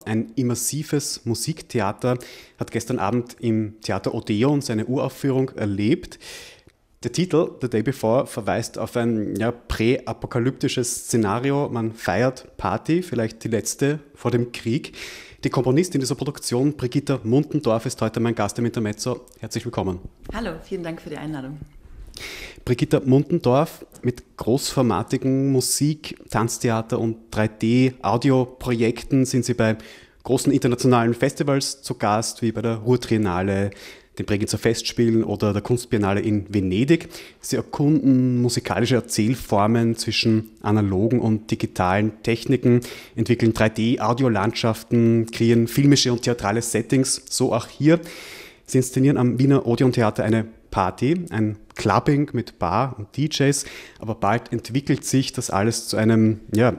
Ein immersives Musiktheater hat gestern Abend im Theater Odeon seine Uraufführung erlebt. Der Titel The Day Before verweist auf ein präapokalyptisches Szenario. Man feiert Party, vielleicht die letzte vor dem Krieg. Die Komponistin dieser Produktion, Brigitta Muntendorf, ist heute mein Gast im Intermezzo. Herzlich willkommen. Hallo, vielen Dank für die Einladung. Brigitta Muntendorf, mit großformatigen Musik-, Tanztheater- und 3D-Audioprojekten sind Sie bei großen internationalen Festivals zu Gast, wie bei der Ruhr-Triennale, den Bregenzer Festspielen oder der Kunstbiennale in Venedig. Sie erkunden musikalische Erzählformen zwischen analogen und digitalen Techniken, entwickeln 3D-Audiolandschaften, kreieren filmische und theatrale Settings, so auch hier. Sie inszenieren am Wiener Odeon-Theater eine Party, ein Clubbing mit Bar und DJs, aber bald entwickelt sich das alles zu einem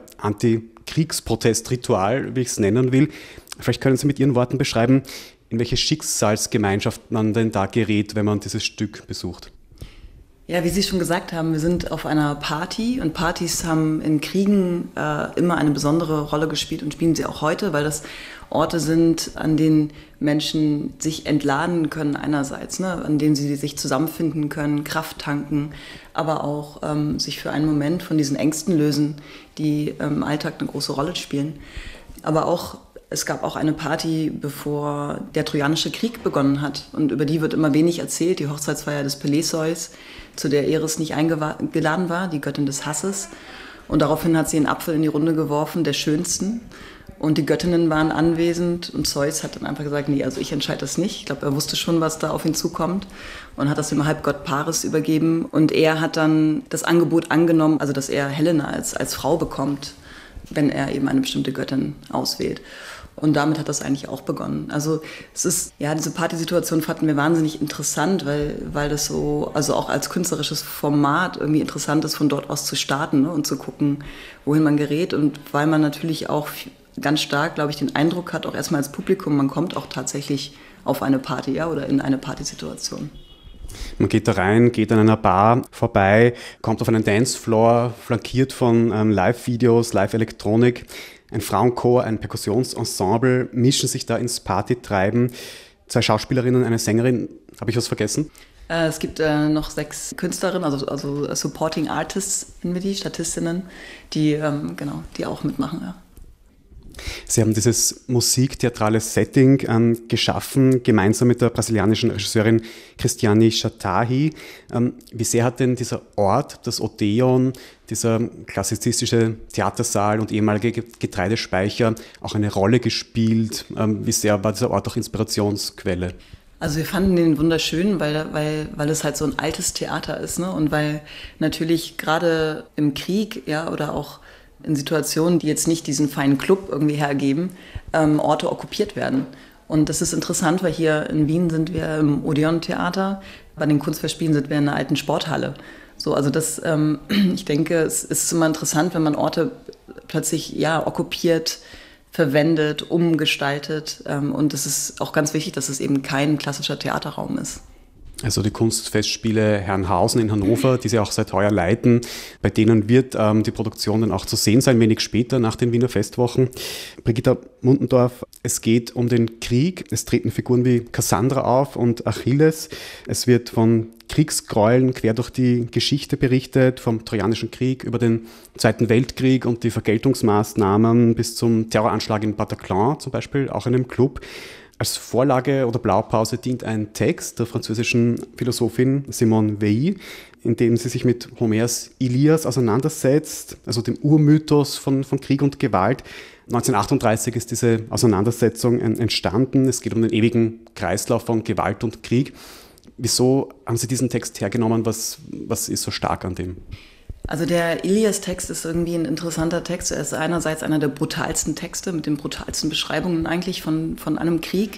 Anti-Kriegsprotest-Ritual, wie ich es nennen will. Vielleicht können Sie mit Ihren Worten beschreiben, in welche Schicksalsgemeinschaft man denn da gerät, wenn man dieses Stück besucht. Ja, wie Sie schon gesagt haben, wir sind auf einer Party und Partys haben in Kriegen immer eine besondere Rolle gespielt und spielen sie auch heute, weil das Orte sind, an denen Menschen sich entladen können einerseits, an denen sie sich zusammenfinden können, Kraft tanken, aber auch sich für einen Moment von diesen Ängsten lösen, die im Alltag eine große Rolle spielen. Aber auch es gab auch eine Party, bevor der Trojanische Krieg begonnen hat. Und über die wird immer wenig erzählt. Die Hochzeitsfeier des Peleseus, zu der Eris nicht eingeladen war, die Göttin des Hasses. Und daraufhin hat sie einen Apfel in die Runde geworfen, der schönsten. Und die Göttinnen waren anwesend. Und Zeus hat dann einfach gesagt, nee, also ich entscheide das nicht. Ich glaube, er wusste schon, was da auf ihn zukommt. Und hat das dem Halbgott Paris übergeben. Und er hat dann das Angebot angenommen, also dass er Helena als Frau bekommt, wenn er eben eine bestimmte Göttin auswählt. Und damit hat das eigentlich auch begonnen. Also es ist, diese Partysituation fanden wir wahnsinnig interessant, weil das so, also auch als künstlerisches Format irgendwie interessant ist, von dort aus zu starten und zu gucken, wohin man gerät. Und weil man natürlich auch ganz stark, glaube ich, den Eindruck hat, auch erstmal als Publikum, man kommt auch tatsächlich auf eine Party, oder in eine Partysituation. Man geht da rein, geht an einer Bar vorbei, kommt auf einen Dancefloor, flankiert von Live-Videos, Live-Elektronik. Ein Frauenchor, ein Perkussionsensemble mischen sich da ins Partytreiben. 2 Schauspielerinnen, eine Sängerin. Habe ich was vergessen? Es gibt noch 6 Künstlerinnen, also Supporting Artists, nennen wir die, Statistinnen, die auch mitmachen. Ja. Sie haben dieses musiktheatrale Setting geschaffen, gemeinsam mit der brasilianischen Regisseurin Cristiane Chatahi. Wie sehr hat denn dieser Ort, das Odeon, dieser klassizistische Theatersaal und ehemalige Getreidespeicher auch eine Rolle gespielt? Wie sehr war dieser Ort auch Inspirationsquelle? Also wir fanden den wunderschön, weil es halt so ein altes Theater ist, und weil natürlich gerade im Krieg, oder auch in Situationen, die jetzt nicht diesen feinen Club irgendwie hergeben, Orte okkupiert werden. Und das ist interessant, weil hier in Wien sind wir im Odeon-Theater, bei den Kunstfestspielen sind wir in einer alten Sporthalle. So, also das, ich denke, es ist immer interessant, wenn man Orte plötzlich okkupiert, verwendet, umgestaltet. Und es ist auch ganz wichtig, dass es eben kein klassischer Theaterraum ist. Also die Kunstfestspiele Herrenhausen in Hannover, die Sie auch seit heuer leiten, bei denen wird die Produktion dann auch zu sehen sein, wenig später nach den Wiener Festwochen. Brigitta Muntendorf, es geht um den Krieg. Es treten Figuren wie Cassandra auf und Achilles. Es wird von Kriegsgräueln quer durch die Geschichte berichtet, vom Trojanischen Krieg über den Zweiten Weltkrieg und die Vergeltungsmaßnahmen bis zum Terroranschlag in Bataclan zum Beispiel, auch in einem Club. Als Vorlage oder Blaupause dient ein Text der französischen Philosophin Simone Weil, in dem sie sich mit Homers Ilias auseinandersetzt, also dem Urmythos von Krieg und Gewalt. 1938 ist diese Auseinandersetzung entstanden. Es geht um den ewigen Kreislauf von Gewalt und Krieg. Wieso haben Sie diesen Text hergenommen? Was ist so stark an dem? Also der Ilias-Text ist irgendwie ein interessanter Text. Er ist einerseits einer der brutalsten Texte mit den brutalsten Beschreibungen eigentlich von einem Krieg.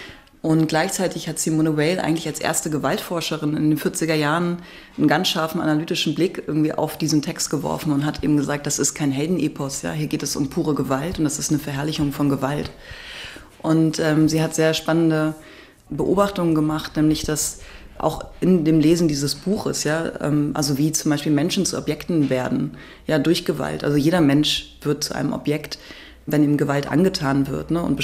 Und gleichzeitig hat Simone Weil eigentlich als erste Gewaltforscherin in den 40er Jahren einen ganz scharfen analytischen Blick irgendwie auf diesen Text geworfen und hat eben gesagt, das ist kein Heldenepos, hier geht es um pure Gewalt und das ist eine Verherrlichung von Gewalt. Und sie hat sehr spannende Beobachtungen gemacht, nämlich dass auch in dem Lesen dieses Buches, also wie zum Beispiel Menschen zu Objekten werden, durch Gewalt. Also jeder Mensch wird zu einem Objekt, wenn ihm Gewalt angetan wird, ne, und